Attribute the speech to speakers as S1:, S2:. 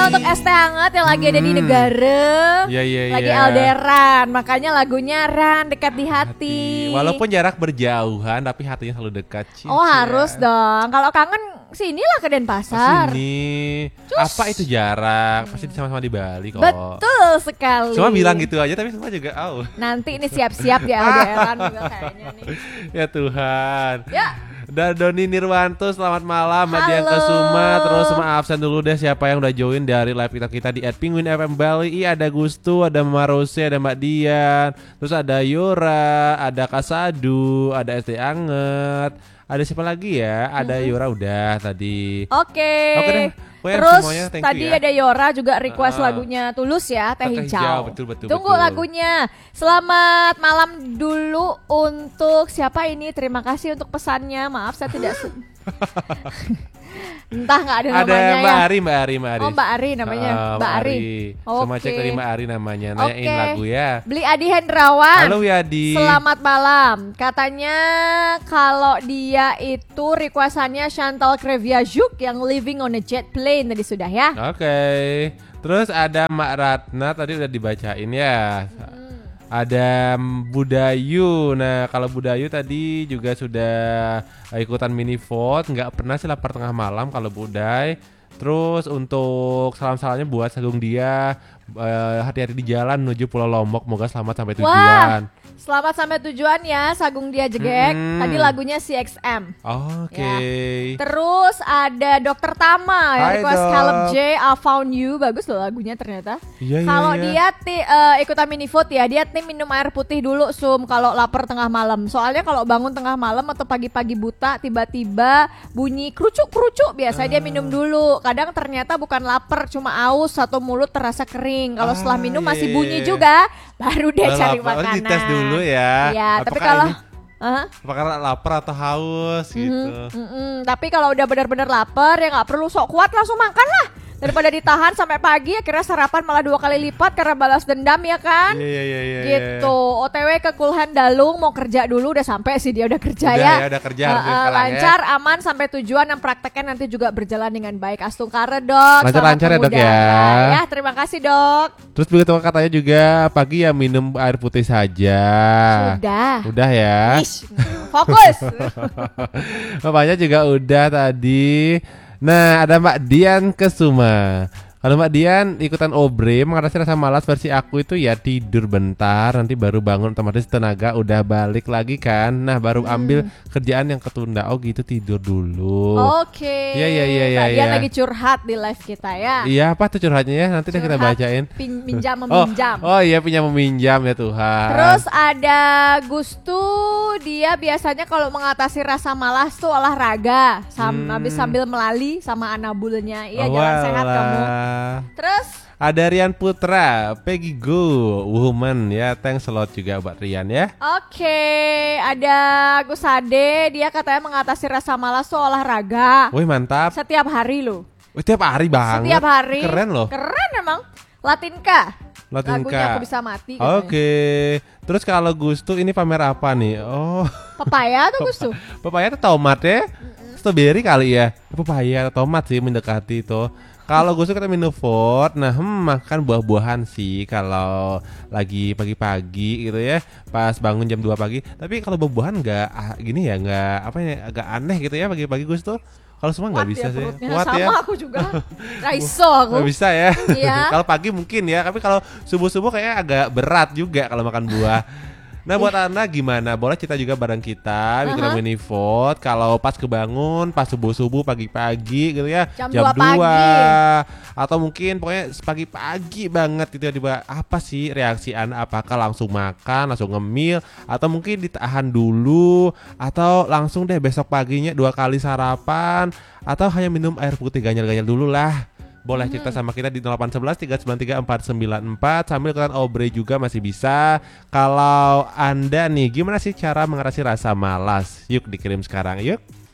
S1: untuk es teh hangat yang lagi ada di negara. Lagi LDRan, makanya lagunya Ran dekat di hati.
S2: Walaupun jarak berjauhan tapi hatinya selalu dekat.
S1: Oh harus dong. Kalau kangen sinilah ke Denpasar.
S2: Sini. Apa itu jarak? Pasti sama-sama di Bali kok.
S1: Betul sekali.
S2: Cuma bilang gitu aja tapi semua juga
S1: Nanti ini siap-siap ya LDRan juga kayaknya nih.
S2: Ya Tuhan.
S1: Ya.
S2: Dan Doni Nirwanto, selamat malam. Mbak Dian Kesuma. Terus maaf absen dulu deh siapa yang udah join dari live kita di @penguin_fm Bali. Ada Gustu, ada Mama Rose, ada Mbak Dian. Terus ada Yora, ada Kasadu, ada SD Anget. Ada siapa lagi ya? Ada Yora udah tadi.
S1: Oke deh. Terus tadi ada Yora juga request lagunya Tulus ya, Teh Hijau.
S2: Betul.
S1: Tunggu lagunya. Selamat malam dulu untuk siapa ini? Terima kasih untuk pesannya. Maaf saya tidak entah nggak ada namanya
S2: ya.
S1: Mbak
S2: Ari.
S1: Oh Mbak Ari namanya. Mbak Ari.
S2: Sama cek tadi Mbak Ari namanya. Nanyain lagu ya.
S1: Beli Adi Hendrawan.
S2: Halo Wiyadi.
S1: Selamat malam. Katanya kalau dia itu requestannya Chantal Kreviazuk yang Living on a Jet Plane tadi sudah ya.
S2: Oke. Terus ada Mak Ratna tadi udah dibacain ya. Ada Budayu. Nah kalau Budayu tadi juga sudah ikutan mini vote. Nggak pernah sih lapar tengah malam kalau Budai. Terus untuk salam-salamnya buat Sagung Dia, hati-hati di jalan menuju Pulau Lombok. Moga selamat sampai tujuan.
S1: Selamat sampai tujuan ya Sagung Dia Jegek. Tadi lagunya CXM.
S2: Oke.
S1: Ya. Terus ada Dokter Tama yang request Caleb J, I Found You. Bagus loh lagunya ternyata. Kalau dia ikutan mini vote ya, dia minum air putih dulu kalau lapar tengah malam. Soalnya kalau bangun tengah malam atau pagi-pagi buta tiba-tiba bunyi kerucuk-kerucuk, biasanya dia minum dulu. Kadang ternyata bukan lapar, cuma aus atau mulut terasa kering. Kalau setelah minum masih bunyi juga, baru deh cari makanan.
S2: Dites dulu ya.
S1: Iya, tapi kalau
S2: apakah lapar atau haus gitu.
S1: Tapi kalau udah benar-benar lapar ya nggak perlu sok kuat, langsung makan lah. Daripada ditahan sampai pagi akhirnya sarapan malah 2 kali lipat karena balas dendam ya kan.
S2: Iya.
S1: Gitu. OTW ke Kulhan Dalung mau kerja dulu, udah sampai sih dia udah kerja
S2: udah kerja
S1: lancar ya. Aman sampai tujuan, dan prakteknya nanti juga berjalan dengan baik. Astungkara dok.
S2: Lancar ya dok ya.
S1: Ya terima kasih dok.
S2: Terus begitu katanya juga pagi ya minum air putih saja. Udah ya.
S1: Fokus.
S2: Bapaknya juga udah tadi. Nah ada Mbak Dian Kesuma. Kalau Mbak Dian ikutan Obre, mengatasi rasa malas versi aku itu ya tidur bentar, nanti baru bangun otomatis tenaga udah balik lagi kan. Nah baru ambil kerjaan yang ketunda. Oh gitu, tidur dulu.
S1: Oke.
S2: Iya.
S1: Mbak Dian lagi curhat di live kita ya.
S2: Iya, apa tuh curhatnya ya? Nanti kita bacain.
S1: Pinjam meminjam.
S2: Oh iya, pinjam meminjam ya Tuhan.
S1: Terus ada Gustu, dia biasanya kalau mengatasi rasa malas tuh olahraga habis sambil melali sama anabulnya. Iya, jalan sehat kamu. Terus
S2: ada Rian Putra, Peggy Go, Woman ya, thanks a lot juga buat Rian ya.
S1: Oke, ada Agus Ade, dia katanya mengatasi rasa malas tuh olahraga.
S2: Wih mantap.
S1: Setiap hari loh.
S2: Setiap hari banget.
S1: Setiap hari.
S2: Keren loh.
S1: Keren emang. Latinka. Lagunya Aku Bisa Mati.
S2: Oke. Terus kalau Gustu ini pamer apa nih? Oh.
S1: Papaya tuh Gustu.
S2: Papaya tuh tomat ya? Strawberry kali ya? Papaya atau tomat sih mendekati itu. Kalau gue suka minum vote, makan buah-buahan sih kalau lagi pagi-pagi gitu ya, pas bangun jam 2 pagi. Tapi kalau buah-buahan nggak gini ya, nggak apa ya, agak aneh gitu ya pagi-pagi gue tuh. Kalau semua nggak bisa sih.
S1: Kuat ya. Sama aku juga. Raiso aku.
S2: Nggak bisa ya.
S1: Iya.
S2: Kalau pagi mungkin ya, tapi kalau subuh-subuh kayak agak berat juga kalau makan buah. Nah buat Anda gimana? Boleh cerita juga bareng kita bikin mini vote. Kalau pas kebangun, pas subuh-subuh, pagi-pagi gitu ya,
S1: jam 2 pagi.
S2: Atau mungkin pokoknya pagi-pagi banget gitu ya. Apa sih reaksi Anda? Apakah langsung makan, langsung ngemil, atau mungkin ditahan dulu, atau langsung deh besok paginya 2 kali sarapan, atau hanya minum air putih ganyal-ganyal dulu lah. Boleh cerita sama kita di 0811 393 494. Sambil ikutan Obre juga masih bisa. Kalau Anda nih, gimana sih cara mengatasi rasa malas? Yuk dikirim sekarang, yuk.